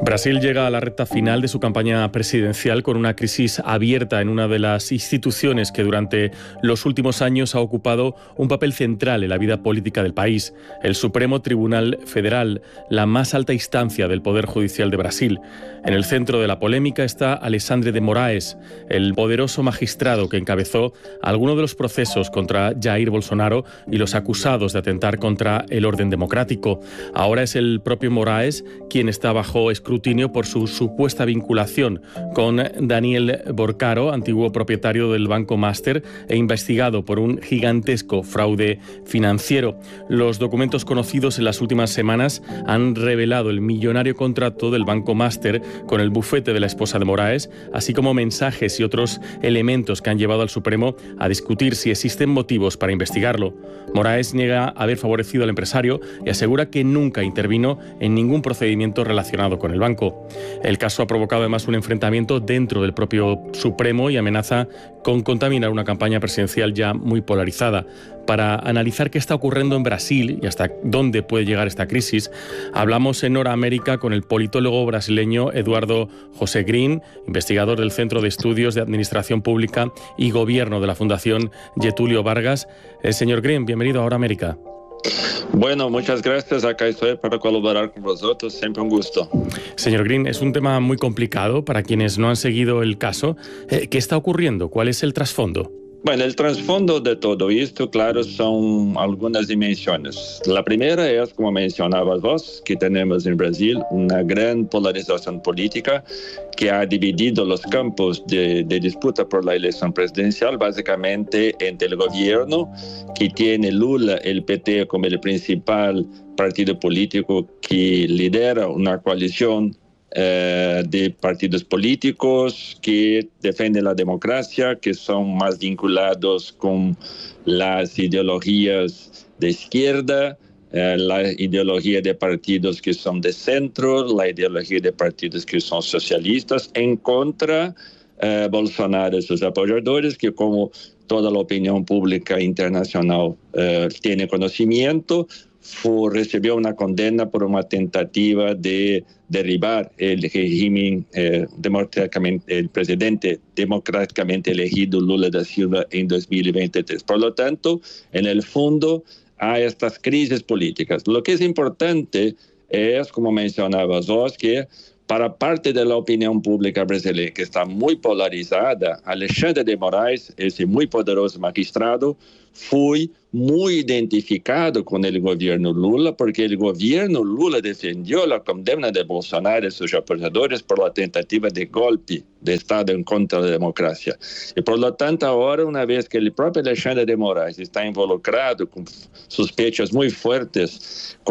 Brasil llega a la recta final de su campaña presidencial con una crisis abierta en una de las instituciones que durante los últimos años ha ocupado un papel central en la vida política del país, el Supremo Tribunal Federal, la más alta instancia del Poder Judicial de Brasil. En el centro de la polémica está Alexandre de Moraes, el poderoso magistrado que encabezó algunos de los procesos contra Jair Bolsonaro y los acusados de atentar contra el orden democrático. Ahora es el propio Moraes quien está bajo escrutinio por su supuesta vinculación con Daniel Borcaro, antiguo propietario del Banco Master e investigado por un gigantesco fraude financiero. Los documentos conocidos en las últimas semanas han revelado el millonario contrato del Banco Master con el bufete de la esposa de Moraes, así como mensajes y otros elementos que han llevado al Supremo a discutir si existen motivos para investigarlo. Moraes niega haber favorecido al empresario y asegura que nunca intervino en ningún procedimiento relacionado con el banco. El caso ha provocado además un enfrentamiento dentro del propio Supremo y amenaza con contaminar una campaña presidencial ya muy polarizada. Para analizar qué está ocurriendo en Brasil y hasta dónde puede llegar esta crisis, hablamos en Hora América con el politólogo brasileño Eduardo José Green, investigador del Centro de Estudios de Administración Pública y Gobierno de la Fundación Getúlio Vargas. Señor Green, bienvenido a Hora América. Bueno, muchas gracias. Acá estoy para colaborar con vosotros. Siempre un gusto. Señor Green, es un tema muy complicado para quienes no han seguido el caso. ¿Qué está ocurriendo? ¿Cuál es el trasfondo? Bueno, el trasfondo de todo esto, claro, son algunas dimensiones. La primera es, como mencionabas vos, que tenemos en Brasil una gran polarización política que ha dividido los campos de disputa por la elección presidencial, básicamente entre el gobierno, que tiene Lula, el PT, como el principal partido político que lidera una coalición de partidos políticos que defienden la democracia, que son más vinculados con las ideologías de izquierda, la ideología de partidos que son de centro, la ideología de partidos que son socialistas, en contra Bolsonaro y sus apoyadores, que como toda la opinión pública internacional tiene conocimiento, recibió una condena por una tentativa de derribar el régimen el presidente democráticamente elegido Lula da Silva en 2023. Por lo tanto, en el fondo hay estas crisis políticas. Lo que es importante es, como mencionabas vos, que para parte de la opinión pública brasileña, que está muy polarizada, Alexandre de Moraes, ese muy poderoso magistrado, fue muy identificado con el gobierno Lula, porque el gobierno Lula defendió la condena de Bolsonaro y sus apoyadores por la tentativa de golpe de Estado en contra de la democracia. Y por lo tanto, ahora, una vez que el propio Alexandre de Moraes está involucrado con sospechas muy fuertes